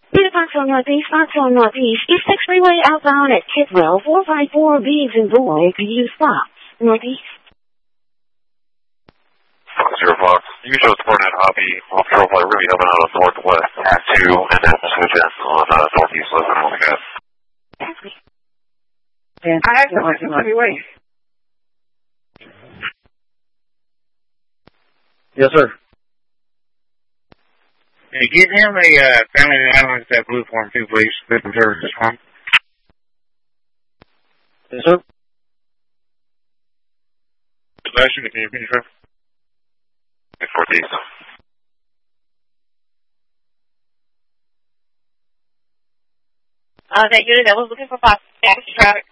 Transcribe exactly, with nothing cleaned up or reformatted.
Beta Foxtrot Northeast, Foxtrot Northeast, East six Freeway outbound at Kidwell, four five four B's in Boy, could you stop? Northeast. Fox Zero Fox, you show support at Hobby, off Trail Flight Ruby, helping out on Northwest, Path two, and then switch in on uh, Northeast, listen, oh my god. Yeah, I have no idea what you're waiting. Yes, sir. Hey, give him a uh, family islands that blue form too, please. Different services form. Yes, sir. Sebastian, can you repeat yourself? Northeast. Uh, that unit that was looking for Fox traffic.